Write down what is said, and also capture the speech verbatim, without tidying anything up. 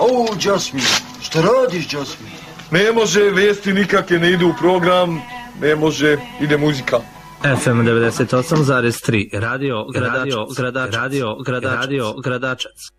Au, Jasmin, šta radiš, Jasmin? Ne može, vijesti nikakve ne idu u program, ne može, ide muzika. F M devedeset osam zarez tri, radio Gradačac, radio Gradačac, radio Gradačac.